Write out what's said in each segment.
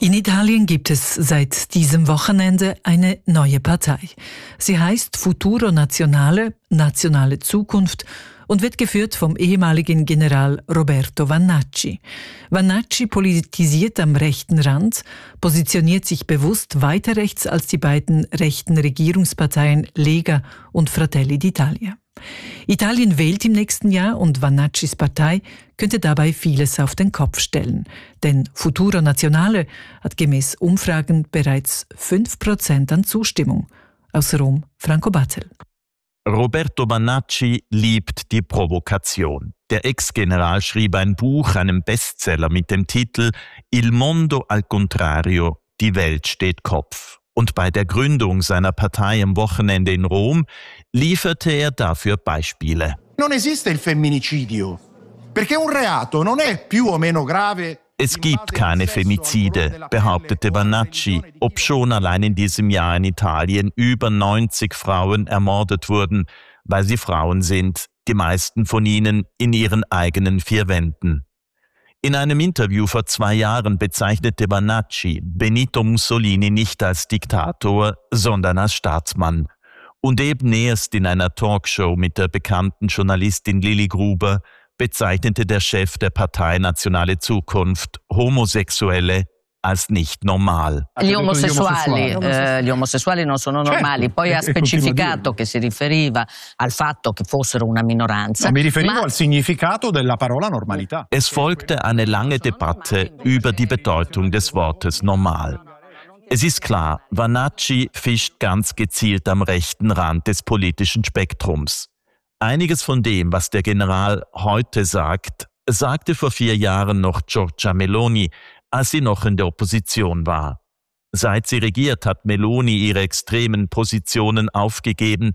In Italien gibt es seit diesem Wochenende eine neue Partei. Sie heißt Futuro Nazionale, Nationale Zukunft und wird geführt vom ehemaligen General Roberto Vannacci. Vannacci politisiert am rechten Rand, positioniert sich bewusst weiter rechts als die beiden rechten Regierungsparteien Lega und Fratelli d'Italia. Italien wählt im nächsten Jahr und Vannaccis Partei könnte dabei vieles auf den Kopf stellen. Denn Futuro Nazionale hat gemäß Umfragen bereits 5% an Zustimmung. Aus Rom, Franco Battel. Roberto Vannacci liebt die Provokation. Der Ex-General schrieb ein Buch, einen Bestseller mit dem Titel Il mondo al contrario, die Welt steht Kopf. Und bei der Gründung seiner Partei am Wochenende in Rom lieferte er dafür Beispiele. Non esiste il femminicidio, perché un reato non è più o meno grave. Es gibt keine Femizide, behauptete Vannacci, obschon allein in diesem Jahr in Italien über 90 Frauen ermordet wurden, weil sie Frauen sind, die meisten von ihnen in ihren eigenen vier Wänden. In einem Interview vor 2 Jahren bezeichnete Vannacci Benito Mussolini nicht als Diktator, sondern als Staatsmann. Und eben erst in einer Talkshow mit der bekannten Journalistin Lilli Gruber bezeichnete der Chef der Partei Nationale Zukunft Homosexuelle als nicht normal. Gli omosessuali non sono normali, poi ha specificato che si riferiva al fatto che fossero una minoranza. Mi riferivo al significato della parola normalità. Es folgte eine lange Debatte über die Bedeutung des Wortes normal. Es ist klar, Vannacci fischt ganz gezielt am rechten Rand des politischen Spektrums. Einiges von dem, was der General heute sagt, sagte vor 4 Jahren noch Giorgia Meloni, als sie noch in der Opposition war. Seit sie regiert, hat Meloni ihre extremen Positionen aufgeben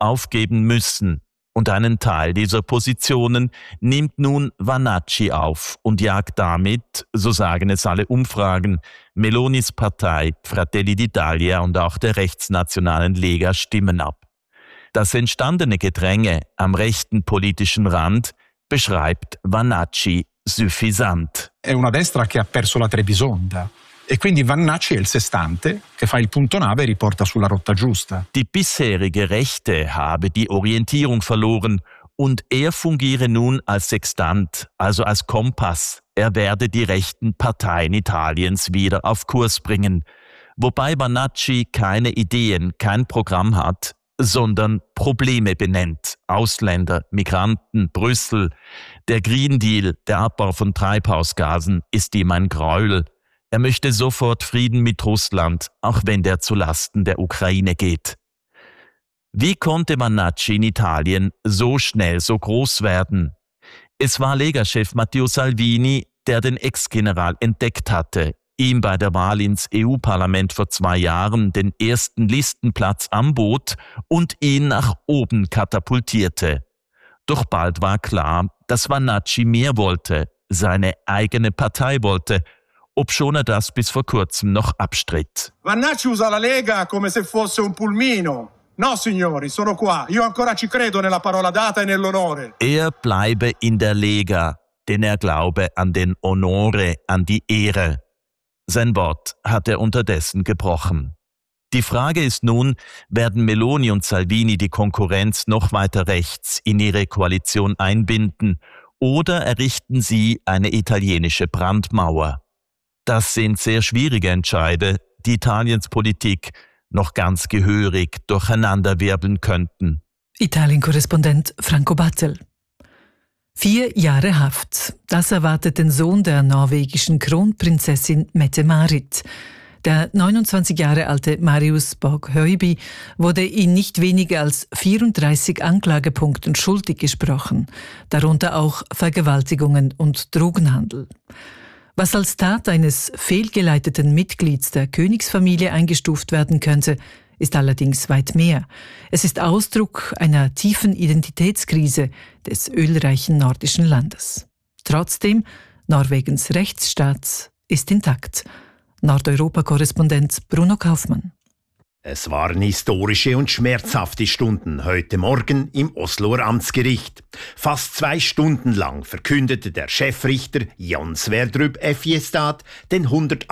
müssen. Und einen Teil dieser Positionen nimmt nun Vannacci auf und jagt damit, so sagen es alle Umfragen, Melonis Partei Fratelli d'Italia und auch der rechtsnationalen Lega Stimmen ab. Das entstandene Gedränge am rechten politischen Rand beschreibt Vannacci suffisant. È una destra che ha perso la Trebisonda e quindi Vannacci è il sestante che fa il punto nave e riporta sulla rotta giusta. Die bisherige Rechte habe die Orientierung verloren und er fungiere nun als Sextant, also als Kompass. Er werde die rechten Parteien Italiens wieder auf Kurs bringen. Wobei Vannacci keine Ideen, kein Programm hat, sondern Probleme benennt. Ausländer, Migranten, Brüssel. Der Green Deal, der Abbau von Treibhausgasen, ist ihm ein Gräuel. Er möchte sofort Frieden mit Russland, auch wenn der zulasten der Ukraine geht. Wie konnte Vannacci in Italien so schnell so groß werden? Es war Lega-Chef Matteo Salvini, der den Ex-General entdeckt hatte, ihm bei der Wahl ins EU-Parlament vor 2 Jahren den ersten Listenplatz anbot und ihn nach oben katapultierte. Doch bald war klar, dass Vannacci mehr wollte, seine eigene Partei wollte, obschon er das bis vor kurzem noch abstritt. Vannacci usa la Lega come se fosse un pulmino. No, signori, sono qua. Io ancora ci credo nella parola data e nell'onore. Er bleibe in der Lega, denn er glaube an den Onore, an die Ehre. Sein Wort hat er unterdessen gebrochen. Die Frage ist nun, werden Meloni und Salvini die Konkurrenz noch weiter rechts in ihre Koalition einbinden oder errichten sie eine italienische Brandmauer? Das sind sehr schwierige Entscheide, die Italiens Politik noch ganz gehörig durcheinanderwirbeln könnten. Italien-Korrespondent Franco Battel. 4 Jahre Haft. Das erwartet den Sohn der norwegischen Kronprinzessin Mette-Marit. Der 29 Jahre alte Marius Borg-Høiby wurde in nicht weniger als 34 Anklagepunkten schuldig gesprochen, darunter auch Vergewaltigungen und Drogenhandel. Was als Tat eines fehlgeleiteten Mitglieds der Königsfamilie eingestuft werden könnte, ist allerdings weit mehr. Es ist Ausdruck einer tiefen Identitätskrise des ölreichen nordischen Landes. Trotzdem, Norwegens Rechtsstaat ist intakt. Nordeuropa-Korrespondent Bruno Kaufmann. Es waren historische und schmerzhafte Stunden heute Morgen im Osloer Amtsgericht. Fast 2 Stunden lang verkündete der Chefrichter Jon Sverdrup Fjestad den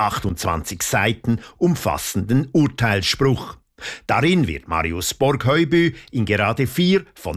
128 Seiten umfassenden Urteilsspruch. Darin wird Marius Borg-Høiby in gerade 4 von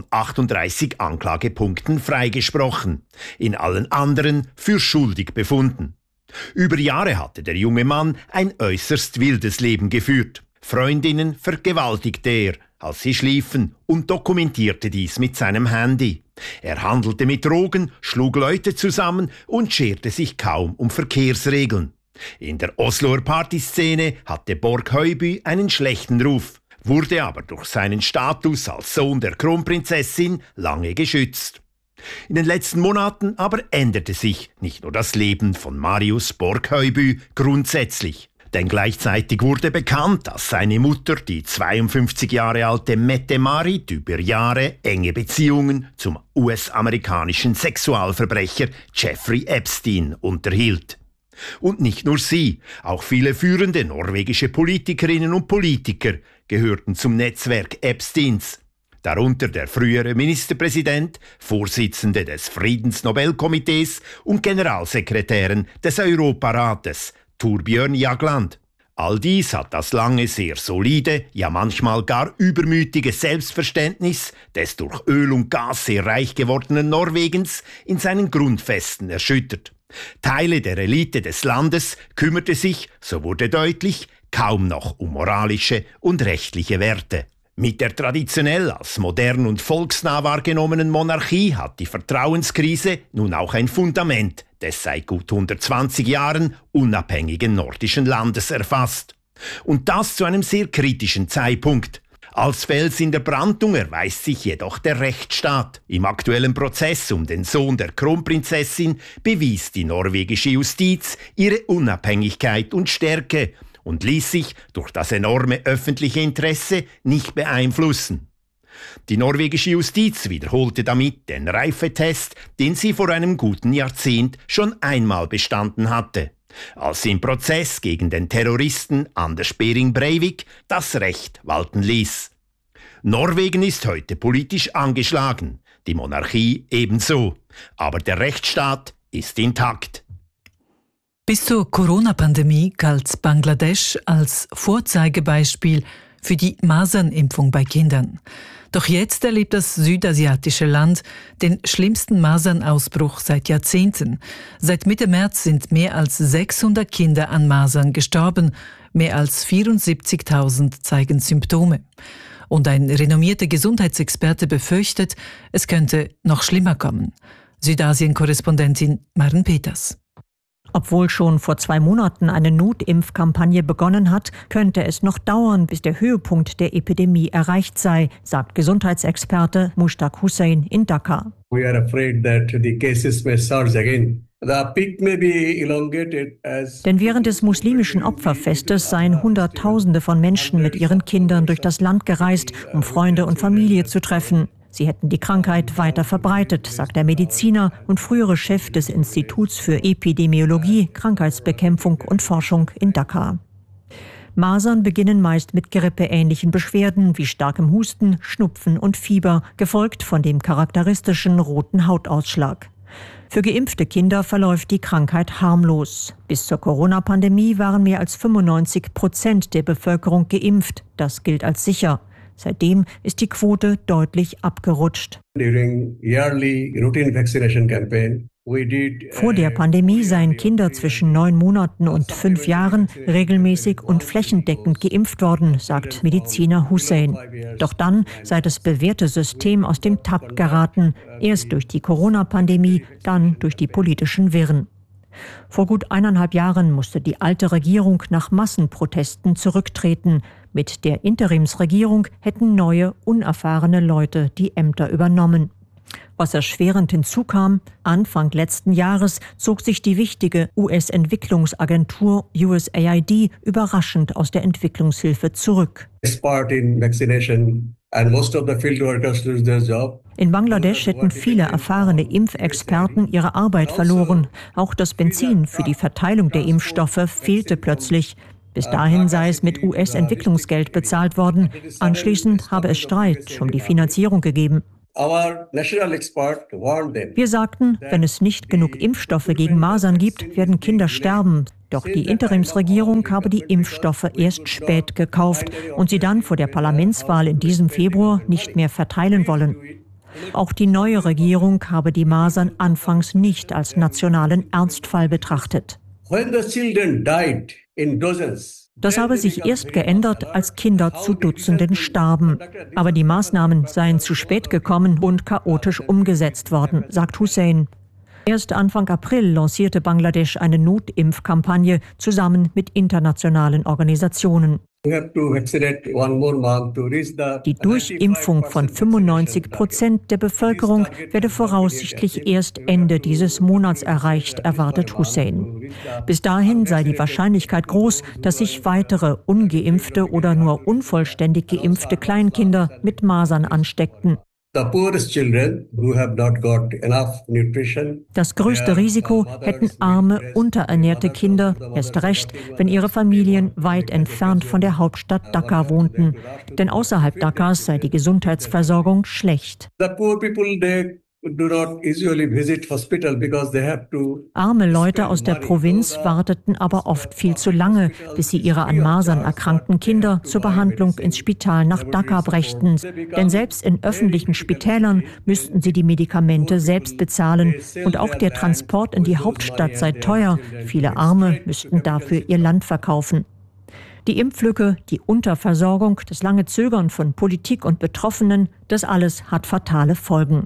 38 Anklagepunkten freigesprochen, in allen anderen für schuldig befunden. Über Jahre hatte der junge Mann ein äußerst wildes Leben geführt. Freundinnen vergewaltigte er, als sie schliefen, und dokumentierte dies mit seinem Handy. Er handelte mit Drogen, schlug Leute zusammen und scherte sich kaum um Verkehrsregeln. In der Osloer Partyszene hatte Borg-Høiby einen schlechten Ruf, wurde aber durch seinen Status als Sohn der Kronprinzessin lange geschützt. In den letzten Monaten aber änderte sich nicht nur das Leben von Marius Borg-Høiby grundsätzlich. Denn gleichzeitig wurde bekannt, dass seine Mutter, die 52 Jahre alte Mette-Marit, über Jahre enge Beziehungen zum US-amerikanischen Sexualverbrecher Jeffrey Epstein unterhielt. Und nicht nur sie, auch viele führende norwegische Politikerinnen und Politiker gehörten zum Netzwerk Epsteins. Darunter der frühere Ministerpräsident, Vorsitzende des Friedensnobelkomitees und Generalsekretärin des Europarates, Torbjørn Jagland. All dies hat das lange sehr solide, ja manchmal gar übermütige Selbstverständnis des durch Öl und Gas sehr reich gewordenen Norwegens in seinen Grundfesten erschüttert. Teile der Elite des Landes kümmerte sich, so wurde deutlich, kaum noch um moralische und rechtliche Werte. Mit der traditionell als modern und volksnah wahrgenommenen Monarchie hat die Vertrauenskrise nun auch ein Fundament des seit gut 120 Jahren unabhängigen nordischen Landes erfasst. Und das zu einem sehr kritischen Zeitpunkt. Als Fels in der Brandung erweist sich jedoch der Rechtsstaat. Im aktuellen Prozess um den Sohn der Kronprinzessin bewies die norwegische Justiz ihre Unabhängigkeit und Stärke und ließ sich durch das enorme öffentliche Interesse nicht beeinflussen. Die norwegische Justiz wiederholte damit den Reifetest, den sie vor einem guten Jahrzehnt schon einmal bestanden hatte, als sie im Prozess gegen den Terroristen Anders Behring Breivik das Recht walten ließ. Norwegen ist heute politisch angeschlagen, die Monarchie ebenso, aber der Rechtsstaat ist intakt. Bis zur Corona-Pandemie galt Bangladesch als Vorzeigebeispiel für die Masernimpfung bei Kindern. Doch jetzt erlebt das südasiatische Land den schlimmsten Masernausbruch seit Jahrzehnten. Seit Mitte März sind mehr als 600 Kinder an Masern gestorben. Mehr als 74.000 zeigen Symptome. Und ein renommierter Gesundheitsexperte befürchtet, es könnte noch schlimmer kommen. Südasien-Korrespondentin Maren Peters. Obwohl schon vor 2 Monaten eine Notimpfkampagne begonnen hat, könnte es noch dauern, bis der Höhepunkt der Epidemie erreicht sei, sagt Gesundheitsexperte Mushtaq Hussain in Dhaka. We are afraid that the cases may surge again. The peak may be elongated Denn während des muslimischen Opferfestes seien Hunderttausende von Menschen mit ihren Kindern durch das Land gereist, um Freunde und Familie zu treffen. Sie hätten die Krankheit weiter verbreitet, sagt der Mediziner und frühere Chef des Instituts für Epidemiologie, Krankheitsbekämpfung und Forschung in Dhaka. Masern beginnen meist mit grippeähnlichen Beschwerden wie starkem Husten, Schnupfen und Fieber, gefolgt von dem charakteristischen roten Hautausschlag. Für geimpfte Kinder verläuft die Krankheit harmlos. Bis zur Corona-Pandemie waren mehr als 95% der Bevölkerung geimpft. Das gilt als sicher. Seitdem ist die Quote deutlich abgerutscht. Vor der Pandemie seien Kinder zwischen 9 Monaten und 5 Jahren regelmäßig und flächendeckend geimpft worden, sagt Mediziner Hussain. Doch dann sei das bewährte System aus dem Takt geraten, erst durch die Corona-Pandemie, dann durch die politischen Wirren. Vor gut 1,5 Jahren musste die alte Regierung nach Massenprotesten zurücktreten. Mit der Interimsregierung hätten neue, unerfahrene Leute die Ämter übernommen. Was erschwerend hinzukam, Anfang letzten Jahres zog sich die wichtige US-Entwicklungsagentur USAID überraschend aus der Entwicklungshilfe zurück. In Bangladesch hätten viele erfahrene Impfexperten ihre Arbeit verloren. Auch das Benzin für die Verteilung der Impfstoffe fehlte plötzlich. Bis dahin sei es mit US-Entwicklungsgeld bezahlt worden. Anschließend habe es Streit um die Finanzierung gegeben. Wir sagten, wenn es nicht genug Impfstoffe gegen Masern gibt, werden Kinder sterben. Doch die Interimsregierung habe die Impfstoffe erst spät gekauft und sie dann vor der Parlamentswahl in diesem Februar nicht mehr verteilen wollen. Auch die neue Regierung habe die Masern anfangs nicht als nationalen Ernstfall betrachtet. Das habe sich erst geändert, als Kinder zu Dutzenden starben. Aber die Maßnahmen seien zu spät gekommen und chaotisch umgesetzt worden, sagt Hussein. Erst Anfang April lancierte Bangladesch eine Notimpfkampagne zusammen mit internationalen Organisationen. Die Durchimpfung von 95% der Bevölkerung werde voraussichtlich erst Ende dieses Monats erreicht, erwartet Hussein. Bis dahin sei die Wahrscheinlichkeit groß, dass sich weitere ungeimpfte oder nur unvollständig geimpfte Kleinkinder mit Masern ansteckten. Das größte Risiko hätten arme, unterernährte Kinder, erst recht, wenn ihre Familien weit entfernt von der Hauptstadt Dhaka wohnten. Denn außerhalb Dhakas sei die Gesundheitsversorgung schlecht. Arme Leute aus der Provinz warteten aber oft viel zu lange, bis sie ihre an Masern erkrankten Kinder zur Behandlung ins Spital nach Dhaka brächten. Denn selbst in öffentlichen Spitälern müssten sie die Medikamente selbst bezahlen. Und auch der Transport in die Hauptstadt sei teuer. Viele Arme müssten dafür ihr Land verkaufen. Die Impflücke, die Unterversorgung, das lange Zögern von Politik und Betroffenen, das alles hat fatale Folgen.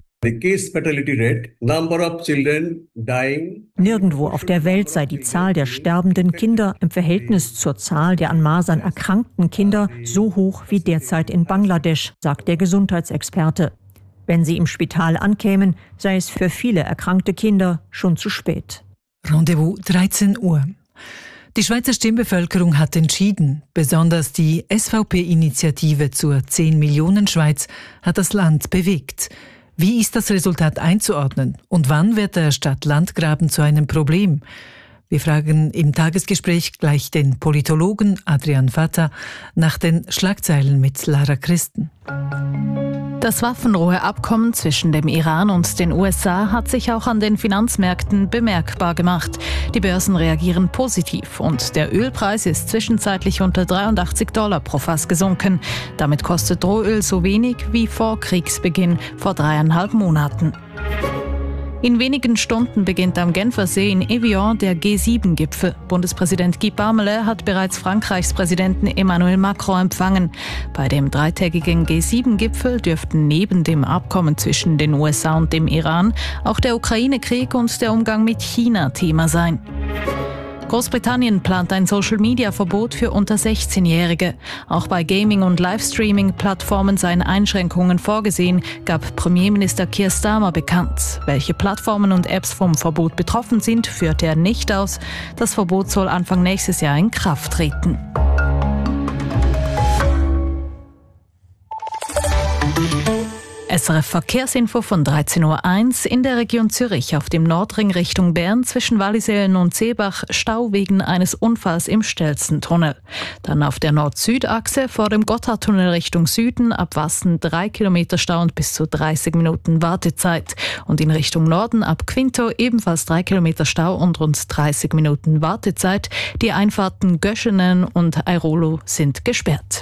Nirgendwo auf der Welt sei die Zahl der sterbenden Kinder im Verhältnis zur Zahl der an Masern erkrankten Kinder so hoch wie derzeit in Bangladesch, sagt der Gesundheitsexperte. Wenn sie im Spital ankämen, sei es für viele erkrankte Kinder schon zu spät. Rendezvous 13 Uhr. Die Schweizer Stimmbevölkerung hat entschieden, besonders die SVP-Initiative zur 10 Millionen Schweiz hat das Land bewegt. Wie ist das Resultat einzuordnen und wann wird der Stadt-Land-Graben zu einem Problem? Wir fragen im Tagesgespräch gleich den Politologen Adrian Vatta nach den Schlagzeilen mit Lara Christen. Das Waffenruheabkommen zwischen dem Iran und den USA hat sich auch an den Finanzmärkten bemerkbar gemacht. Die Börsen reagieren positiv und der Ölpreis ist zwischenzeitlich unter $83 pro Fass gesunken. Damit kostet Rohöl so wenig wie vor Kriegsbeginn vor 3,5 Monaten. In wenigen Stunden beginnt am Genfersee in Evian der G7-Gipfel. Bundespräsident Guy Parmelin hat bereits Frankreichs Präsidenten Emmanuel Macron empfangen. Bei dem dreitägigen G7-Gipfel dürften neben dem Abkommen zwischen den USA und dem Iran auch der Ukraine-Krieg und der Umgang mit China Thema sein. Großbritannien plant ein Social-Media-Verbot für unter 16-Jährige. Auch bei Gaming- und Livestreaming-Plattformen seien Einschränkungen vorgesehen, gab Premierminister Keir Starmer bekannt. Welche Plattformen und Apps vom Verbot betroffen sind, führte er nicht aus. Das Verbot soll Anfang nächstes Jahr in Kraft treten. SRF Verkehrsinfo von 13.01 Uhr in der Region Zürich auf dem Nordring Richtung Bern zwischen Wallisellen und Seebach Stau wegen eines Unfalls im Stelzentunnel. Dann auf der Nord-Süd-Achse vor dem Gotthardtunnel Richtung Süden ab Wassen 3 Kilometer Stau und bis zu 30 Minuten Wartezeit. Und in Richtung Norden ab Quinto ebenfalls 3 Kilometer Stau und rund 30 Minuten Wartezeit. Die Einfahrten Göschenen und Airolo sind gesperrt.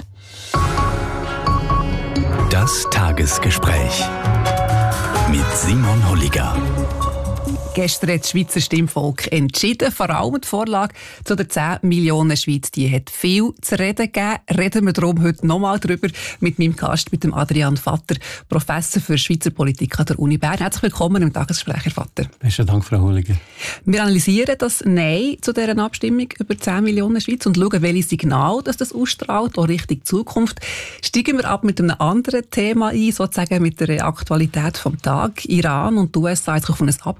Das Tagesgespräch mit Simon Holliger. Gestern hat das Schweizer Stimmvolk entschieden. Vor allem die Vorlage zu der 10 Millionen Schweiz, die hat viel zu reden gegeben. Reden wir darum heute nochmal drüber mit meinem Gast, mit dem Adrian Vatter, Professor für Schweizer Politik an der Uni Bern. Herzlich willkommen im Tagesgespräch, Herr Vatter. Besten Dank, Frau Holliger. Wir analysieren das Nein zu dieser Abstimmung über 10 Millionen Schweiz und schauen, welche Signale das ausstrahlt, auch Richtung Zukunft. Steigen wir ab mit einem anderen Thema ein, sozusagen mit der Aktualität vom Tag. Iran und die USA haben sich auf ein Abkommen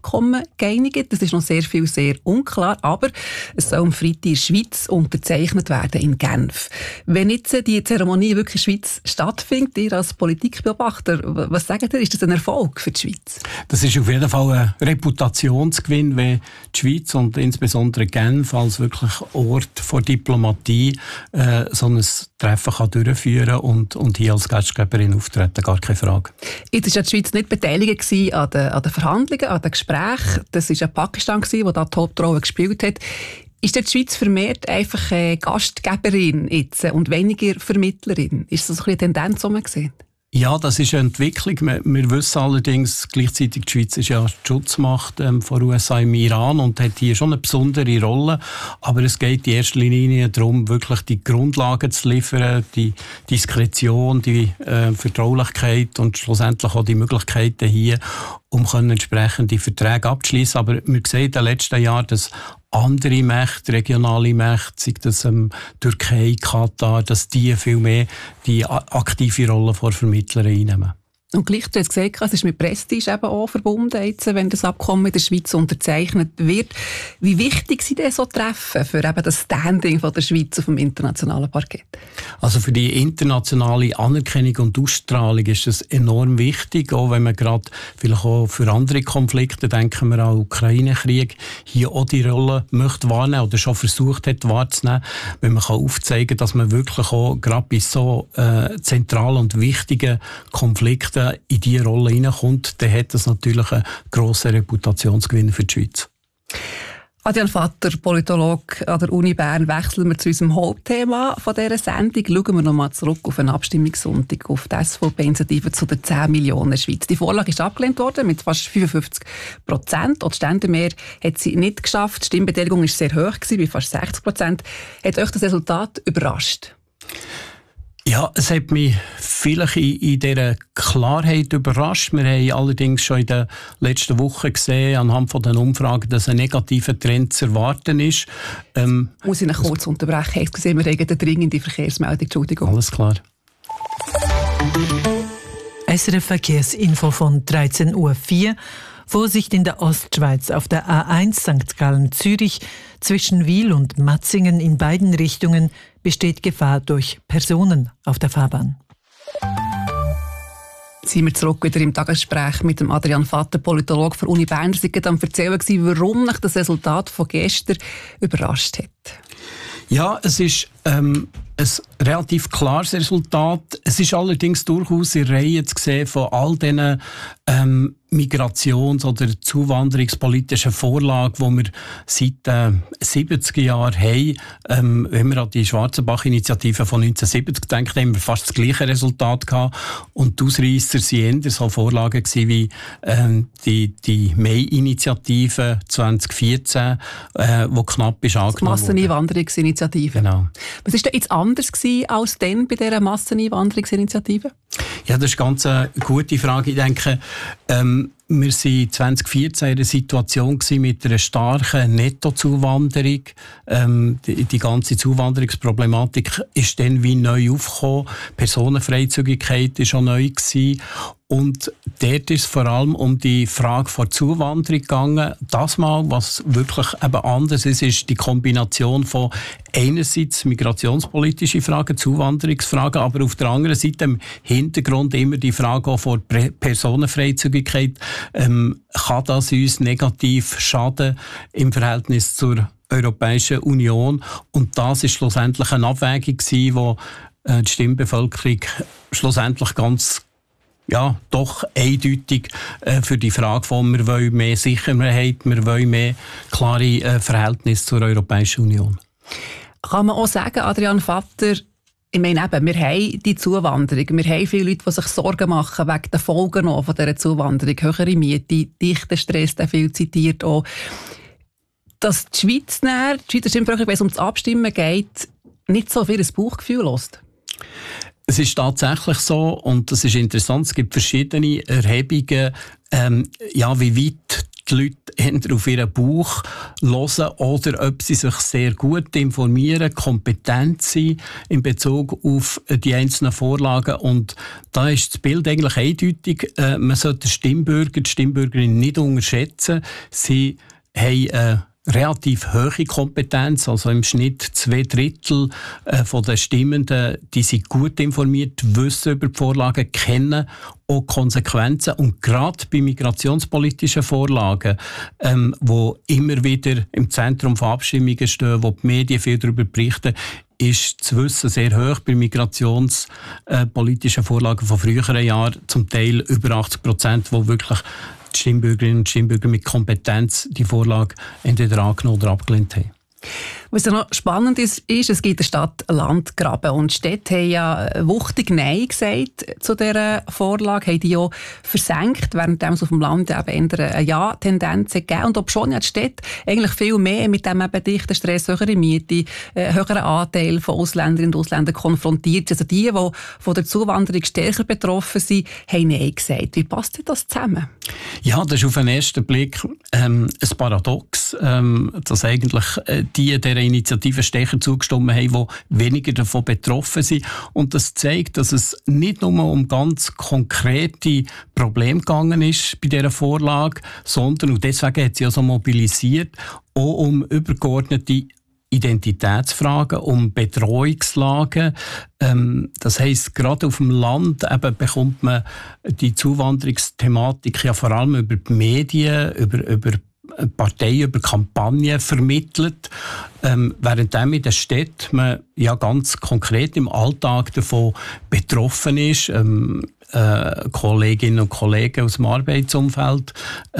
geeinigt. Das ist noch sehr viel, sehr unklar, aber es soll am Freitag in der Schweiz unterzeichnet werden, in Genf. Wenn jetzt die Zeremonie wirklich in der Schweiz stattfindet, ihr als Politikbeobachter, was sagt ihr, ist das ein Erfolg für die Schweiz? Das ist auf jeden Fall ein Reputationsgewinn, wenn die Schweiz und insbesondere Genf als wirklich Ort der Diplomatie so ein Treffen kann durchführen und hier als Gastgeberin auftreten, gar keine Frage. Jetzt war die Schweiz nicht beteiligt an den Verhandlungen, an den Gesprächen. Das war ja Pakistan, der da die Hauptrolle gespielt hat. Ist die Schweiz vermehrt einfach Gastgeberin jetzt und weniger Vermittlerin? Ist das eine Tendenz, die man sieht? Ja, das ist eine Entwicklung. Wir wissen allerdings gleichzeitig, die Schweiz ist ja die Schutzmacht von USA im Iran und hat hier schon eine besondere Rolle. Aber es geht in erster Linie darum, wirklich die Grundlagen zu liefern, die Diskretion, die Vertraulichkeit und schlussendlich auch die Möglichkeiten hier, um entsprechende Verträge abzuschließen. Aber wir sehen in den letzten Jahren, dass andere Mächte, regionale Mächte, sei das Türkei, Katar, dass die viel mehr die aktive Rolle von Vermittlern einnehmen. Und gleich, du hast gesagt, es ist mit Prestige eben auch verbunden, jetzt, wenn das Abkommen in der Schweiz unterzeichnet wird. Wie wichtig sind denn so Treffen für eben das Standing von der Schweiz auf dem internationalen Parkett? Also für die internationale Anerkennung und Ausstrahlung ist es enorm wichtig, auch wenn man gerade vielleicht auch für andere Konflikte, denken wir an den Ukraine-Krieg, hier auch die Rolle möchte wahrnehmen oder schon versucht hat wahrzunehmen, wenn man kann aufzeigen, dass man wirklich auch gerade bei so zentralen und wichtigen Konflikten in diese Rolle hineinkommt, dann hat das natürlich einen grossen Reputationsgewinn für die Schweiz. Adrian Vatter, Politolog an der Uni Bern, wechseln wir zu unserem Hauptthema von dieser Sendung. Schauen wir nochmal zurück auf einen Abstimmungssonntag, auf die SVP-Initiative zu den 10 Millionen Schweiz. Die Vorlage ist abgelehnt worden mit fast 55%. Auch die Ständemehr hat sie nicht geschafft. Die Stimmbeteiligung war sehr hoch, bei fast 60%. Hat euch das Resultat überrascht? Ja, es hat mich vielleicht in dieser Klarheit überrascht. Wir haben allerdings schon in den letzten Wochen gesehen, anhand von den Umfragen, dass ein negativer Trend zu erwarten ist. Muss ich noch kurz unterbrechen? Ich sehe, wir haben eine dringende Verkehrsmeldung. Entschuldigung. Alles klar. SRF Verkehrsinfo von 13.04 Uhr. Vorsicht in der Ostschweiz auf der A1 St. Gallen-Zürich zwischen Wil und Matzingen in beiden Richtungen besteht Gefahr durch Personen auf der Fahrbahn. Jetzt sind wir zurück wieder im Tagesgespräch mit dem Adrian Vatter, Politolog der Uni Bern. Sie waren am Erzählen, warum mich das Resultat von gestern überrascht hat. Ja, es ist ein relativ klares Resultat. Es ist allerdings durchaus in Reihe zu sehen von all diesen Migrations- oder zuwanderungspolitischen Vorlagen, die wir seit 70 Jahren haben. Wenn wir an die Schwarzenbach-Initiative von 1970 denken, haben wir fast das gleiche Resultat gehabt. Und die Ausreisser waren eher so Vorlagen wie die Mai-Initiative 2014, die knapp ist angenommen wurde. Masseneinwanderungsinitiative. Genau. Was war denn jetzt anders als dann bei dieser Masseneinwanderungsinitiative? Ja, das ist ganz eine gute Frage. Ich denke, wir waren 2014 in einer Situation mit einer starken Nettozuwanderung. Die ganze Zuwanderungsproblematik ist dann wie neu aufgekommen. Personenfreizügigkeit war schon neu gewesen. Und dort ist es vor allem um die Frage der Zuwanderung gegangen. Das Mal, was wirklich eben anders ist, ist die Kombination von einerseits migrationspolitische Fragen, Zuwanderungsfragen, aber auf der anderen Seite im Hintergrund immer die Frage auch von Personenfreizügigkeit. Kann das uns negativ schaden im Verhältnis zur Europäischen Union? Und das ist schlussendlich eine Abwägung gewesen, wo die Stimmbevölkerung schlussendlich ganz doch eindeutig für die Frage von, wir wollen mehr Sicherheit, wir wollen mehr klare Verhältnisse zur Europäischen Union. Kann man auch sagen, Adrian Vatter, ich meine eben, wir haben die Zuwanderung, wir haben viele Leute, die sich Sorgen machen wegen den Folgen von dieser Zuwanderung, höhere Miete, Dichtenstress, der viel zitiert auch. Dass die Schweizer Stimmbevölkerung, wenn es um das Abstimmen geht, nicht so viel ein Bauchgefühl lässt. Es ist tatsächlich so, und das ist interessant, es gibt verschiedene Erhebungen, wie weit die Leute entweder auf ihren Bauch hören oder ob sie sich sehr gut informieren, kompetent sind in Bezug auf die einzelnen Vorlagen. Und da ist das Bild eigentlich eindeutig. Man sollte den Stimmbürger, die Stimmbürgerin nicht unterschätzen. Sie haben relativ hohe Kompetenz, also im Schnitt 2/3 von den Stimmenden, die sind gut informiert, wissen über die Vorlagen, kennen auch Konsequenzen. Und gerade bei migrationspolitischen Vorlagen, wo immer wieder im Zentrum von Abstimmungen stehen, wo die Medien viel darüber berichten, ist das Wissen sehr hoch bei migrationspolitischen Vorlagen von früheren Jahren, zum Teil über 80%, wo wirklich die Stimmbürgerinnen und Stimmbürger mit Kompetenz die Vorlage entweder angenommen oder abgelehnt haben. Was ja noch spannend ist, es gibt eine Stadt-Land-Graben und die Städte haben ja wuchtig Nein gesagt zu dieser Vorlage, haben die ja versenkt, während es auf dem Land eben eher eine Ja-Tendenz gegeben. Und obschon ja die Städte eigentlich viel mehr mit dem eben dichten Stress, höhere Miete, höheren Anteil von Ausländerinnen und Ausländern konfrontiert sind. Also die von der Zuwanderung stärker betroffen sind, haben Nein gesagt. Wie passt denn das zusammen? Ja, das ist auf den ersten Blick ein Paradox, dass eigentlich die dieser Initiative stärker zugestimmt haben, die weniger davon betroffen sind. Und das zeigt, dass es nicht nur um ganz konkrete Probleme gegangen ist bei dieser Vorlage, sondern, und deswegen hat sie ja so mobilisiert, auch um übergeordnete Identitätsfragen, um Bedrohungslagen. Das heisst, gerade auf dem Land eben bekommt man die Zuwanderungsthematik ja vor allem über die Medien, über Parteien, über Kampagnen vermittelt, während in den Städten man ja ganz konkret im Alltag davon betroffen ist. Kolleginnen und Kollegen aus dem Arbeitsumfeld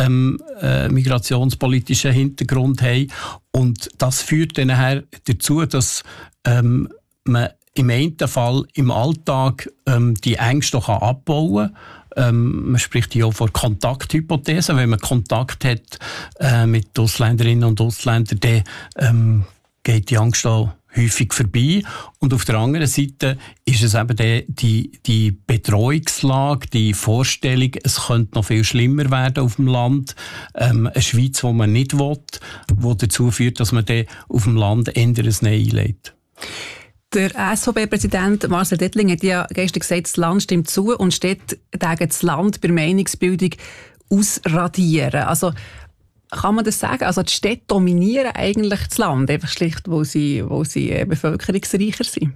migrationspolitischen Hintergrund haben. Und das führt dann nachher dazu, dass man im einen Fall im Alltag die Ängste abbauen kann. Man spricht hier auch von Kontakthypothesen. Wenn man Kontakt hat mit Ausländerinnen und Ausländern, dann geht die Angst auch häufig vorbei. Und auf der anderen Seite ist es eben die Bedrohungslage, die Vorstellung, es könnte noch viel schlimmer werden auf dem Land. Eine Schweiz, die man nicht will, die dazu führt, dass man dann auf dem Land eher ein Nein einlegt. Der SVP-Präsident Marcel Dettling hat ja gestern gesagt, das Land stimmt zu und Städte sagen das Land bei Meinungsbildung ausradieren. Also kann man das sagen? Also die Städte dominieren eigentlich das Land, einfach schlicht, wo sie bevölkerungsreicher sind?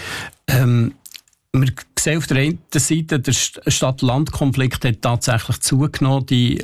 Wir sehen auf der einen Seite, der Stadt-Land-Konflikt hat tatsächlich zugenommen. Die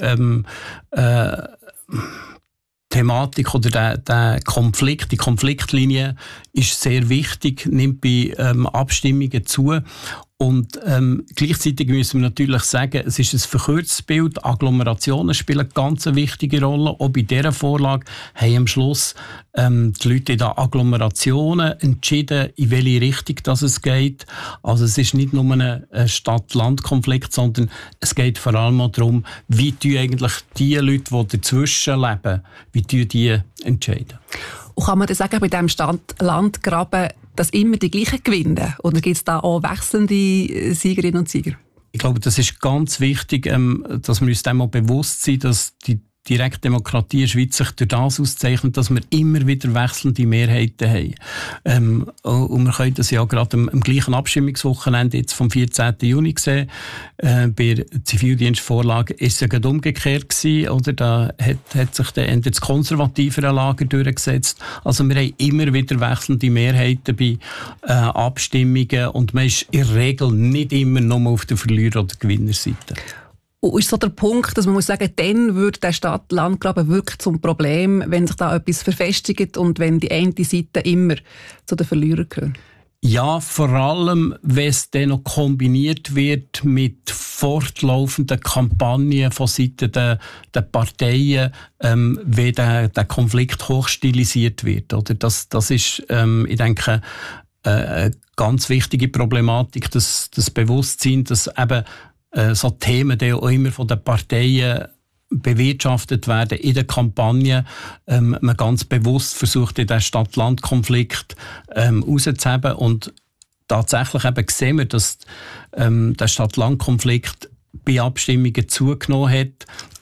Thematik oder der Konflikt, die Konfliktlinie ist sehr wichtig, nimmt bei Abstimmungen zu. Und gleichzeitig müssen wir natürlich sagen, es ist ein verkürztes Bild. Agglomerationen spielen eine ganz wichtige Rolle. Auch bei dieser Vorlage haben am Schluss die Leute in den Agglomerationen entschieden, in welche Richtung das es geht. Also es ist nicht nur ein Stadt-Land-Konflikt, sondern es geht vor allem auch darum, wie eigentlich die Leute, die dazwischen leben, wie die entscheiden. Und kann man das sagen, bei diesem Stadt-Land-Graben, dass immer die gleichen gewinnen? Oder gibt es da auch wechselnde Siegerinnen und Sieger? Ich glaube, das ist ganz wichtig, dass wir uns dem auch bewusst sind, dass die Direktdemokratie in der Schweiz sich durch das auszeichnet, dass wir immer wieder wechselnde Mehrheiten haben. Und wir können das ja gerade am gleichen Abstimmungswochenende jetzt vom 14. Juni sehen. Bei der Zivildienstvorlage ist es ja gerade umgekehrt gewesen, oder? Da hat sich dann das konservativere Lager durchgesetzt. Also wir haben immer wieder wechselnde Mehrheiten bei Abstimmungen und man ist in der Regel nicht immer nur auf der Verlierer- oder Gewinnerseite. Und ist so der Punkt, dass man muss sagen, dann wird der Stadt-Land-Graben wirklich zum Problem, wenn sich da etwas verfestigt und wenn die eine Seite immer zu den Verlierern gehört? Ja, vor allem, wenn es dann noch kombiniert wird mit fortlaufenden Kampagnen von Seiten der Parteien, wie der Konflikt hochstilisiert wird. Oder? Das ist, ich denke, eine ganz wichtige Problematik, das Bewusstsein, dass eben so Themen, die auch immer von den Parteien bewirtschaftet werden in der Kampagne, man ganz bewusst versucht, in den Stadt-Land-Konflikt rauszuheben. Und tatsächlich eben sehen wir, dass der Stadt-Land-Konflikt bei Abstimmungen zugenommen hat.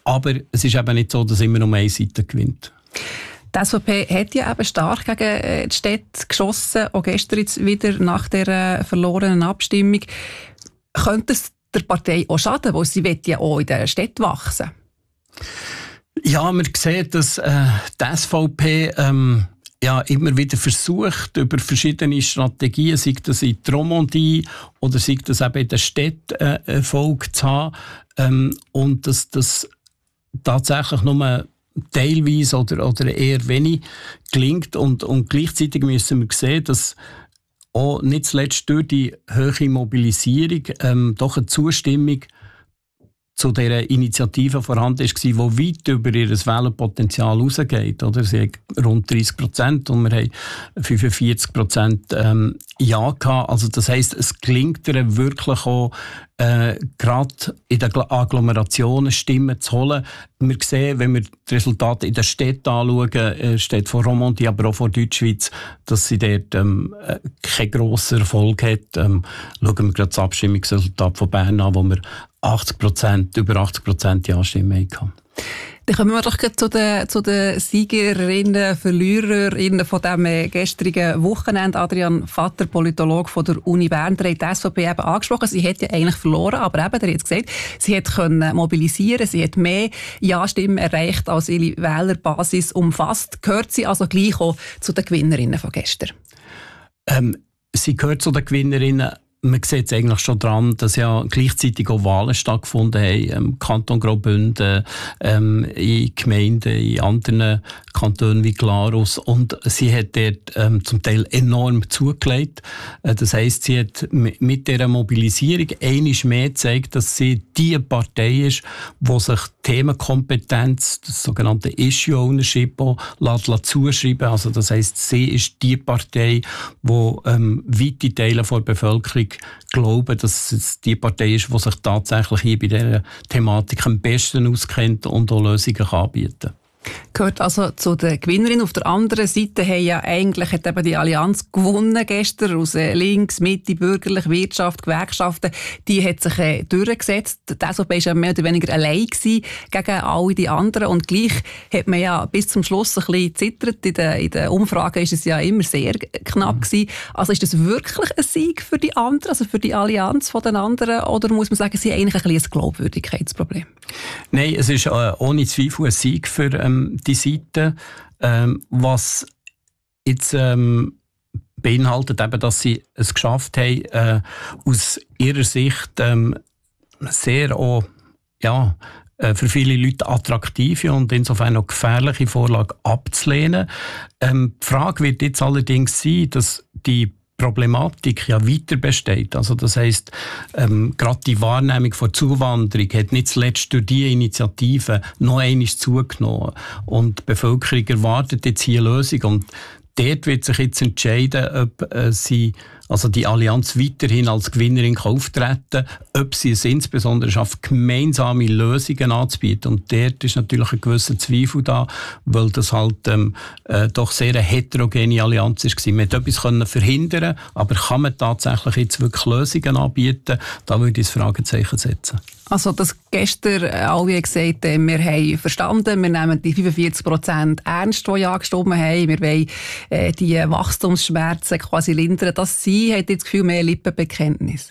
Aber es ist eben nicht so, dass immer nur eine Seite gewinnt. Die SVP hat ja eben stark gegen die Städte geschossen, auch gestern jetzt wieder nach der verlorenen Abstimmung. Könnte es der Partei auch schaden, weil sie will ja auch in den Städten wachsen? Ja, man sieht, dass die SVP immer wieder versucht, über verschiedene Strategien, sei das in die Romandie oder sei das eben in den Städten Erfolg zu haben, und dass das tatsächlich nur teilweise oder eher wenig gelingt. Und gleichzeitig müssen wir sehen, dass auch nicht zuletzt durch die hohe Mobilisierung doch eine Zustimmung zu dieser Initiative vorhanden war, die weit über ihr Wählerpotenzial rausgeht. Oder? Sie haben rund 30% und wir haben 45% Ja gehabt. Also das heisst, es gelingt ihr wirklich auch, gerade in den Agglomerationen Stimmen zu holen. Wir sehen, wenn wir die Resultate in den Städten anschauen, Städte von Romandie, aber auch von Deutschschweiz, dass sie dort keinen grossen Erfolg hat. Schauen wir gerade das Abstimmungsresultat von Bern an, wo wir über 80% Ja-Stimmen hatten. Dann kommen wir doch zu den Siegerinnen, Verliererinnen von diesem gestrigen Wochenende. Adrian Vatter, Politologe von der Uni Bern, der hat die SVP eben angesprochen. Sie hat ja eigentlich verloren, aber eben, der hat gesagt, sie hat können mobilisieren, sie hat mehr Ja-Stimmen erreicht, als ihre Wählerbasis umfasst. Gehört sie also gleich auch zu den Gewinnerinnen von gestern? Sie gehört zu den Gewinnerinnen. Man sieht es eigentlich schon daran, dass ja gleichzeitig auch Wahlen stattgefunden haben, im Kanton Graubünden, in Gemeinden, in anderen Kantonen wie Glarus. Und sie hat dort zum Teil enorm zugelegt. Das heisst, sie hat mit dieser Mobilisierung einmal mehr gezeigt, dass sie die Partei ist, die sich Themenkompetenz, das sogenannte Issue Ownership, zuschreiben. Also das heisst, sie ist die Partei, die weite Teile der Bevölkerung glauben, dass es die Partei ist, die sich tatsächlich hier bei dieser Thematik am besten auskennt und auch Lösungen anbieten kann. Gehört also zu den Gewinnerinnen. Auf der anderen Seite hat eben die Allianz gewonnen gestern aus links, Mitte, bürgerlich, Wirtschaft, Gewerkschaften. Die hat sich durchgesetzt. Die SVP war ja mehr oder weniger allein gegen alle die anderen. Und gleich hat man ja bis zum Schluss ein bisschen gezittert. In den Umfragen ist es ja immer sehr knapp gewesen. Also ist das wirklich ein Sieg für die anderen, also für die Allianz von den anderen? Oder muss man sagen, sie haben eigentlich ein Glaubwürdigkeitsproblem? Nein, es ist ohne Zweifel ein Sieg für die Seite, was jetzt beinhaltet, eben, dass sie es geschafft haben, aus ihrer Sicht sehr auch, für viele Leute attraktive und insofern auch gefährliche Vorlage abzulehnen. Die Frage wird jetzt allerdings sein, dass die Problematik ja weiter besteht. Also das heisst, gerade die Wahrnehmung von Zuwanderung hat nicht zuletzt durch diese Initiative noch einmal zugenommen. Und die Bevölkerung erwartet jetzt hier eine Lösung. Und dort wird sich jetzt entscheiden, ob die Allianz weiterhin als Gewinnerin auftreten kann, ob sie es insbesondere schafft, gemeinsame Lösungen anzubieten. Und dort ist natürlich ein gewisser Zweifel da, weil das halt doch sehr eine heterogene Allianz war. Man konnte etwas verhindern, aber kann man tatsächlich jetzt wirklich Lösungen anbieten? Da würde ich das Fragezeichen setzen. Also, dass gestern alle gesagt haben, wir haben verstanden, wir nehmen die 45% ernst, die ja gestimmt haben, wir wollen die Wachstumsschmerzen quasi lindern, dass Sie, hat jetzt das Gefühl, mehr Lippenbekenntnis?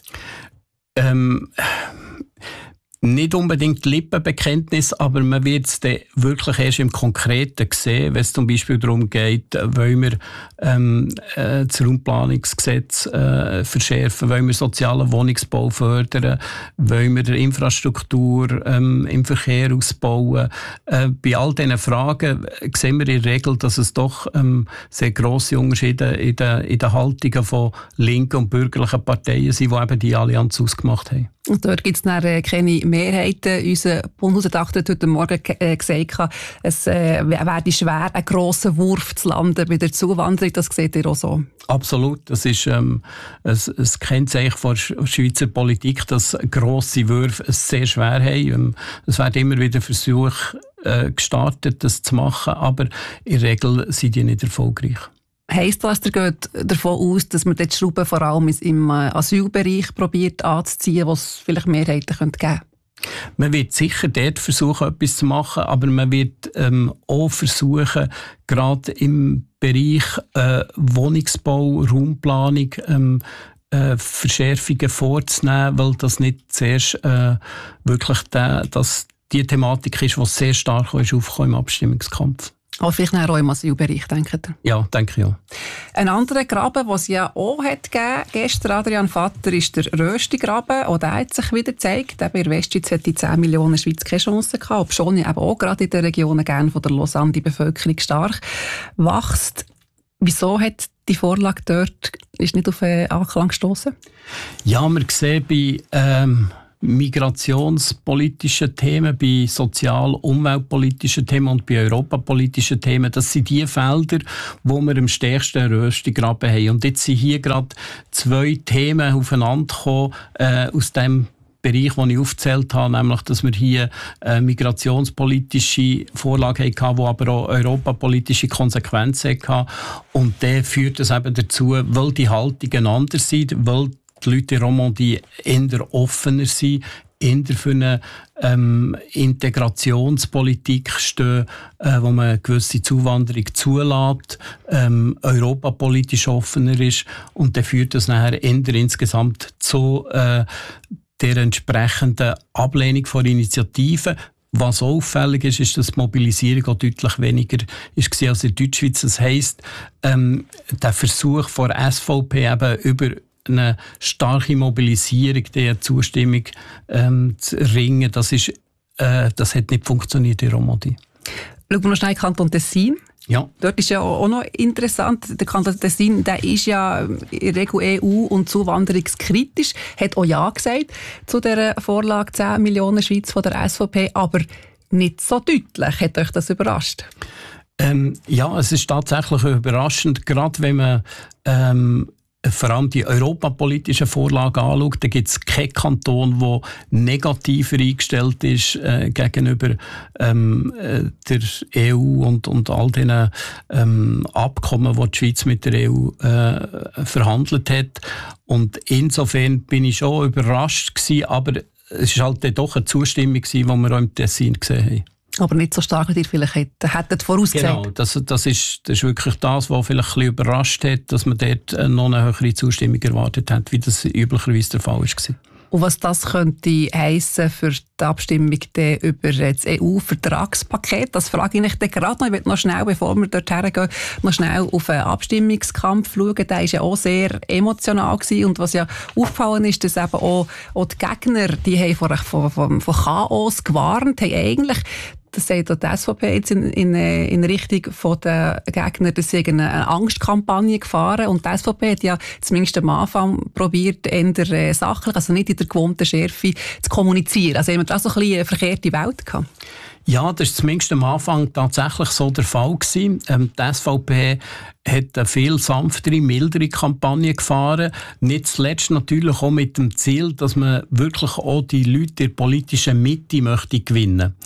Nicht unbedingt Lippenbekenntnis, aber man wird es dann wirklich erst im Konkreten sehen, wenn es zum Beispiel darum geht, wollen wir das Raumplanungsgesetz verschärfen, wollen wir sozialen Wohnungsbau fördern, wollen wir die Infrastruktur im Verkehr ausbauen. Bei all diesen Fragen sehen wir in der Regel, dass es doch sehr grosse Unterschiede in den Haltungen von linken und bürgerlichen Parteien sind, die eben die Allianz ausgemacht haben. Und dort gibt es dann keine Mehrheiten. Unser Bundesrat hat heute Morgen gesagt, es werde schwer, einen grossen Wurf zu landen bei der Zuwanderung. Das seht ihr auch so? Absolut. Das ist ein Kennzeichen der Schweizer Politik, dass grosse Würfe es sehr schwer haben. Es werden immer wieder Versuche gestartet, das zu machen, aber in der Regel sind die nicht erfolgreich. Heisst das, ihr geht davon aus, dass man die Schrauben vor allem im Asylbereich probiert anzuziehen, wo es vielleicht Mehrheiten geben könnte? Man wird sicher dort versuchen, etwas zu machen, aber man wird auch versuchen, gerade im Bereich Wohnungsbau, Raumplanung, Verschärfungen vorzunehmen, weil das nicht zuerst wirklich die Thematik ist, die sehr stark ist aufgekommen im Abstimmungskampf. Aber vielleicht auch im Asylbereich, denkt ihr? Ja, denke ich auch. Ein anderer Graben, den es ja auch hat gegeben, gestern, Adrian Vatter, ist der Rösti-Graben. Auch der hat sich wieder gezeigt. Eben in der Westschweiz hat die 10 Millionen Schweiz keine Chance gehabt, obschon ja eben auch gerade in den Regionen gerne von der Lausanne die Bevölkerung stark wächst. Wieso hat die Vorlage dort ist nicht auf Anklang gestossen? Ja, wir sehen bei migrationspolitischen Themen, bei sozial-umweltpolitischen Themen und bei europapolitischen Themen, das sind die Felder, wo wir am stärksten Röstigraben haben. Und jetzt sind hier gerade 2 Themen aufeinander gekommen, aus dem Bereich, den ich aufgezählt habe, nämlich, dass wir hier migrationspolitische Vorlage hatten, die aber auch europapolitische Konsequenzen hatten. Und der führt es eben dazu, weil die Haltungen anders sind, weil die Leute in Romandie eher offener sind, eher für eine Integrationspolitik stehen, wo man eine gewisse Zuwanderung zulässt, europapolitisch offener ist. Und dann führt das nachher eher insgesamt zu der entsprechenden Ablehnung von Initiativen. Was auch auffällig ist, ist, dass die Mobilisierung auch deutlich weniger ist als in der Deutschschweiz. Das heisst, der Versuch von der SVP eben über eine starke Mobilisierung der Zustimmung zu ringen, das hat nicht funktioniert in Romandie. Schauen wir noch schnell in Kanton Tessin. Ja. Dort ist ja auch noch interessant, der Kanton Tessin, der ist ja in der Regel EU- und zuwanderungskritisch, hat auch Ja gesagt zu der Vorlage 10 Millionen Schweiz von der SVP, aber nicht so deutlich. Hat euch das überrascht? Ja, es ist tatsächlich überraschend, gerade wenn man vor allem die europapolitischen Vorlagen anschaut, da gibt es keinen Kanton, der negativer eingestellt ist gegenüber der EU und all den Abkommen, die die Schweiz mit der EU verhandelt hat. Und insofern bin ich schon überrascht gewesen, aber es war halt doch eine Zustimmung gewesen, die wir auch im Tessin gesehen haben. Aber nicht so stark, wie ihr vielleicht hättet vorausgesagt. Genau, das ist wirklich das, was vielleicht ein bisschen überrascht hat, dass man dort noch eine höhere Zustimmung erwartet hat, wie das üblicherweise der Fall war. Und was das könnte heissen für die Abstimmung über das EU-Vertragspaket, das frage ich dann gerade noch. Ich will noch schnell, bevor wir dort hergehen, noch schnell auf den Abstimmungskampf schauen. Der war ja auch sehr emotional gewesen. Und was ja aufgefallen ist, dass eben auch die Gegner, die haben von Chaos gewarnt, haben eigentlich, das sagt auch die SVP jetzt in Richtung von den Gegnern, dass sie eine Angstkampagne gefahren. Und die SVP hat ja zumindest am Anfang probiert, eher sachlich, also nicht in der gewohnten Schärfe zu kommunizieren. Also haben wir da so ein bisschen eine verkehrte Welt gehabt? Ja, das war zumindest am Anfang tatsächlich so der Fall gewesen. Die SVP hat eine viel sanftere, mildere Kampagne gefahren. Nicht zuletzt natürlich auch mit dem Ziel, dass man wirklich auch die Leute in der politischen Mitte möchte gewinnen.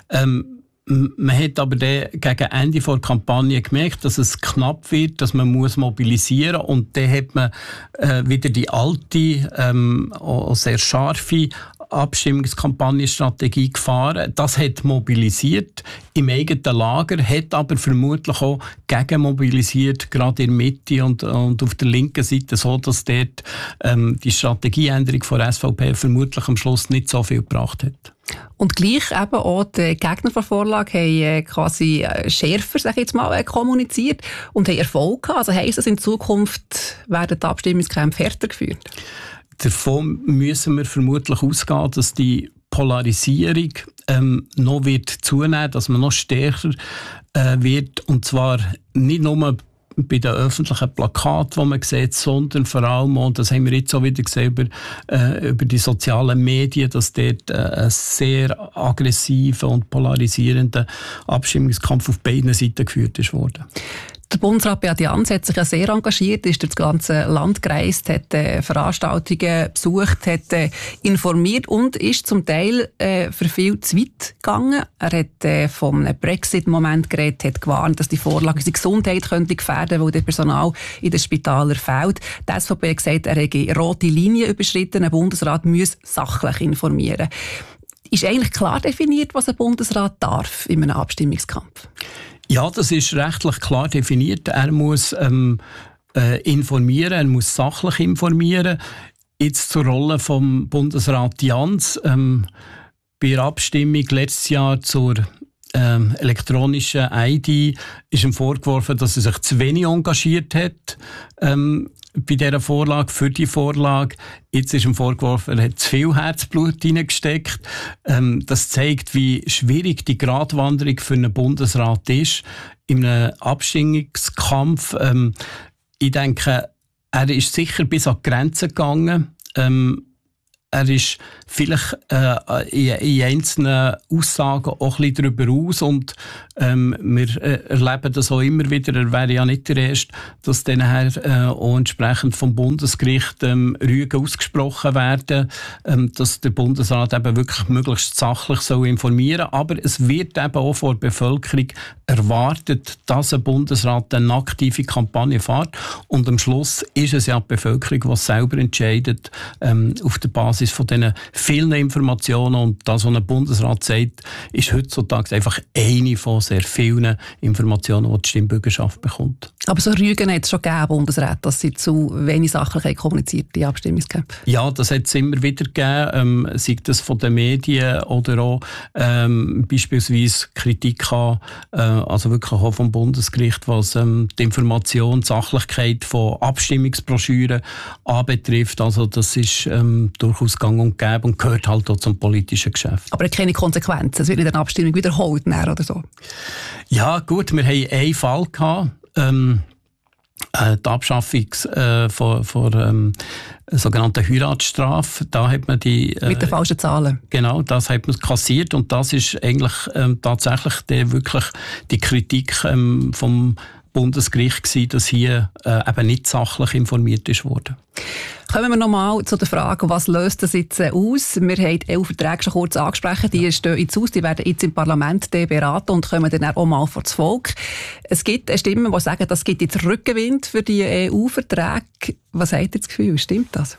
Man hat aber dann gegen Ende der Kampagne gemerkt, dass es knapp wird, dass man mobilisieren muss. Und dann hat man wieder die alte, auch sehr scharfe Abstimmungskampagnenstrategie gefahren. Das hat mobilisiert im eigenen Lager, hat aber vermutlich auch gegenmobilisiert, gerade in der Mitte und auf der linken Seite, so dass dort die Strategieänderung von der SVP vermutlich am Schluss nicht so viel gebracht hat. Und gleich eben auch die Gegner der Vorlage haben quasi schärfer, sag ich jetzt mal, kommuniziert und haben Erfolg gehabt. Also heisst das, in Zukunft werden die Abstimmungskämpfe härter geführt? Davon müssen wir vermutlich ausgehen, dass die Polarisierung noch wird zunehmen, dass man noch stärker wird. Und zwar nicht nur bei den öffentlichen Plakaten, die man sieht, sondern vor allem, und das haben wir jetzt auch wieder gesehen, über die sozialen Medien, dass dort ein sehr aggressiver und polarisierender Abstimmungskampf auf beiden Seiten geführt ist worden. Der Bundesrat Beat Jans hat sich ja sehr engagiert, ist durch das ganze Land gereist, hat Veranstaltungen besucht, hat informiert und ist zum Teil für viel zu weit gegangen. Er hat vom Brexit-Moment geredet, hat gewarnt, dass die Vorlage unsere Gesundheit könnte gefährden, weil das Personal in den Spitälern fehlt. Die SVP hat gesagt, er hätte rote Linien überschritten, der Bundesrat müsse sachlich informieren. Ist eigentlich klar definiert, was ein Bundesrat darf in einem Abstimmungskampf? Ja, das ist rechtlich klar definiert. Er muss informieren, er muss sachlich informieren. Jetzt zur Rolle vom Bundesrat Jans. Bei der Abstimmung letztes Jahr zur elektronischen ID ist ihm vorgeworfen, dass er sich zu wenig engagiert hat bei dieser Vorlage, für die Vorlage. Jetzt ist ihm vorgeworfen, er hat zu viel Herzblut hineingesteckt. Das zeigt, wie schwierig die Gratwanderung für einen Bundesrat ist in einem Abstimmungskampf. Ich denke, er ist sicher bis an die Grenzen gegangen. Er ist vielleicht in einzelnen Aussagen auch ein bisschen darüber aus und wir erleben das auch immer wieder. Er wäre ja nicht der Erste, dass dann auch entsprechend vom Bundesgericht Rügen ausgesprochen werden, dass der Bundesrat eben wirklich möglichst sachlich soll informieren soll. Aber es wird eben auch von der Bevölkerung erwartet, dass ein Bundesrat eine aktive Kampagne fährt. Und am Schluss ist es ja die Bevölkerung, die selber entscheidet, auf der Basis von diesen vielen Informationen. Und das, was ein Bundesrat sagt, ist heutzutage einfach eine von sehr vielen Informationen, die die Stimmbürgerschaft bekommt. Aber so Rügen hat es schon gegeben, Bundesräte, dass sie zu wenig sachlich kommuniziert in Abstimmungskämpfen. Ja, das hat es immer wieder gegeben, sei das von den Medien oder auch beispielsweise Kritik an, also wirklich auch vom Bundesgericht, was die Information, die Sachlichkeit von Abstimmungsbroschüren anbetrifft. Also das ist durchaus gang und gäbe und gehört halt auch zum politischen Geschäft. Aber keine Konsequenzen, es wird in der Abstimmung wiederholt oder so? Ja gut, wir hatten einen Fall gehabt, die Abschaffung von sogenannten Heiratsstrafe. Da hat man die mit den falschen Zahlen. Genau, das hat man kassiert und das ist eigentlich tatsächlich wirklich die Kritik vom Bundesgericht gewesen, dass hier eben nicht sachlich informiert ist worden. Kommen wir nochmal zu der Frage, was löst das jetzt aus? Wir haben die EU-Verträge schon kurz angesprochen, die stehen jetzt aus, die werden jetzt im Parlament beraten und kommen dann auch mal vor das Volk. Es gibt Stimmen, die sagen, das gibt jetzt Rückenwind für die EU-Verträge. Was habt ihr das Gefühl? Stimmt das?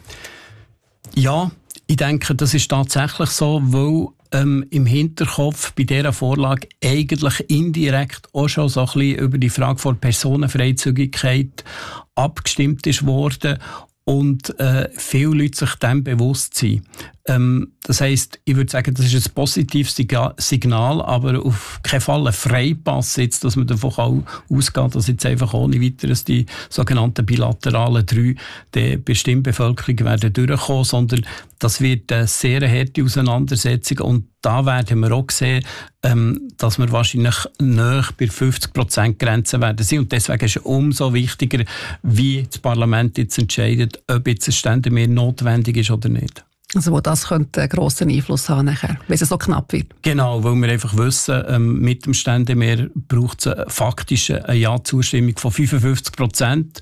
Ja, ich denke, das ist tatsächlich so, weil im Hinterkopf bei dieser Vorlage eigentlich indirekt auch schon so ein bisschen über die Frage von Personenfreizügigkeit abgestimmt ist worden und viele Leute sich dem bewusst sind. Das heisst, ich würde sagen, das ist ein positives Signal, aber auf keinen Fall ein Freipass, jetzt, dass man davon ausgehen kann, dass jetzt einfach ohne weiteres die sogenannten bilateralen 3 der bestimmten Bevölkerung werden durchkommen, sondern das wird eine sehr harte Auseinandersetzung und da werden wir auch sehen, dass wir wahrscheinlich nahe bei 50%-Grenze werden sein und deswegen ist es umso wichtiger, wie das Parlament jetzt entscheidet, ob jetzt ein Ständemehr notwendig ist oder nicht. Also wo das könnte einen grossen Einfluss haben nachher, wenn es so knapp wird. Genau, weil wir einfach wissen, mit dem Ständemehr braucht es faktisch eine Ja-Zustimmung von 55%.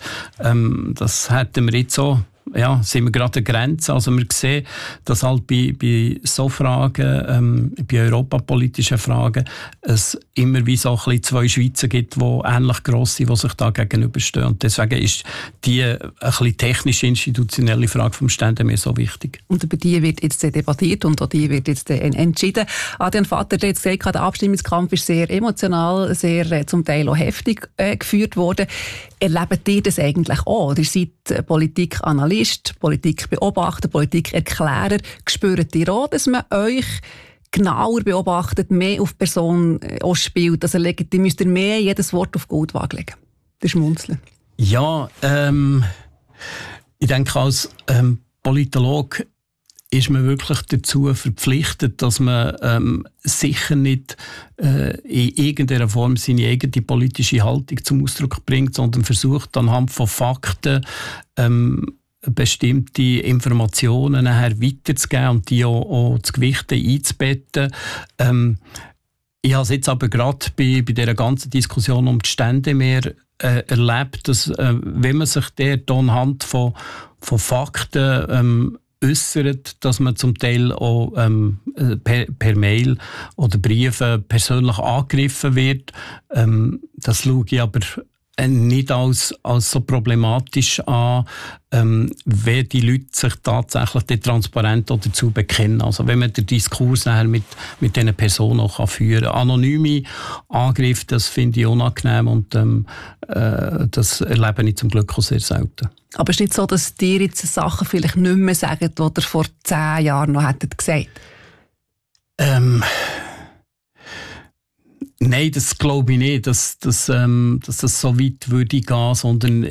Das hätten wir jetzt so. Ja, sind wir gerade an der Grenze. Also wir sehen, dass halt bei so Fragen, bei europapolitischen Fragen, es immer wie so ein bisschen 2 Schweizer gibt, die ähnlich gross sind, die sich da gegenüberstehen. Und deswegen ist die ein bisschen technische, institutionelle Frage vom Ständemehr so wichtig. Und über die wird jetzt debattiert und auch die wird jetzt entschieden. Adrian Vatter hat jetzt gesagt, der Abstimmungskampf ist sehr emotional, sehr zum Teil auch heftig geführt worden. Erlebt ihr das eigentlich auch? Ihr seid Politikanalyst, Politikbeobachter, Politikerklärer. Spürt ihr auch, dass man euch genauer beobachtet, mehr auf die Person spielt? Also müsst ihr mehr jedes Wort auf Goldwaage legen? Das Schmunzeln. Ja, ich denke, als Politologe ist man wirklich dazu verpflichtet, dass man sicher nicht in irgendeiner Form seine eigene politische Haltung zum Ausdruck bringt, sondern versucht anhand von Fakten bestimmte Informationen nachher weiterzugeben und die auch zu Gewichten einzubetten. Ich habe es jetzt aber gerade bei dieser ganzen Diskussion um die Ständemehr erlebt, dass wenn man sich dort anhand von Fakten äußert, dass man zum Teil auch per Mail oder Briefe persönlich angegriffen wird. Das schaue ich aber nicht als so problematisch an, wenn die Leute sich tatsächlich transparent dazu bekennen. Also wenn man den Diskurs nachher mit diesen Personen auch führen kann. Anonyme Angriffe, das finde ich unangenehm und das erlebe ich zum Glück auch sehr selten. Aber es ist nicht so, dass dir jetzt Sachen vielleicht nicht mehr sagen, die ihr vor 10 Jahren noch hättet gesagt? Nein, das glaube ich nicht, dass das so weit würde gehen, sondern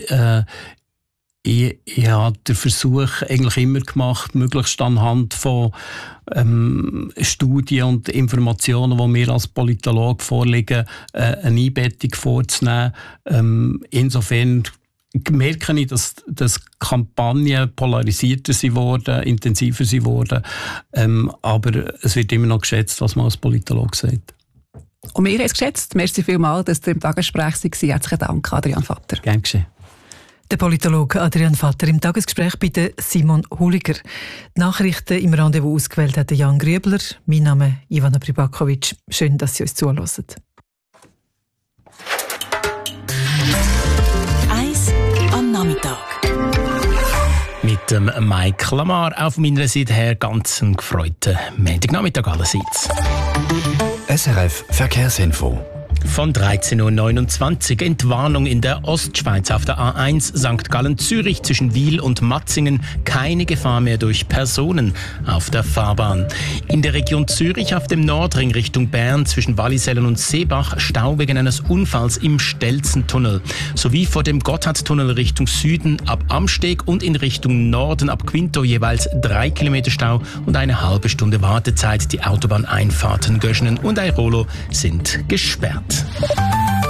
ich habe den Versuch eigentlich immer gemacht, möglichst anhand von Studien und Informationen, die mir als Politologe vorliegen, eine Einbettung vorzunehmen. Insofern merke ich, dass Kampagnen polarisierter sind worden, intensiver sind worden, aber es wird immer noch geschätzt, was man als Politologe sagt. Und wir haben es geschätzt. Merci vielmals, dass du im Tagesgespräch warst. Herzlichen Dank, Adrian Vatter. Gern geschehen. Der Politologe Adrian Vatter im Tagesgespräch bei Simon Huliger. Die Nachrichten im Rendezvous ausgewählt hat Jan Grübler. Mein Name ist Ivana Pribakovic. Schön, dass Sie uns zuhören. Eis am Nachmittag. Mit dem Mike Lamar auf meiner Seite her ganz einen gefreuten Montagnachmittag allerseits. SRF Verkehrsinfo. Von 13.29 Uhr Entwarnung in der Ostschweiz auf der A1 St. Gallen-Zürich zwischen Wil und Matzingen. Keine Gefahr mehr durch Personen auf der Fahrbahn. In der Region Zürich auf dem Nordring Richtung Bern zwischen Wallisellen und Seebach Stau wegen eines Unfalls im Stelzentunnel. Sowie vor dem Gotthardtunnel Richtung Süden ab Amsteg und in Richtung Norden ab Quinto jeweils 3 Kilometer Stau und eine halbe Stunde Wartezeit. Die Autobahneinfahrten Göschenen und Airolo sind gesperrt.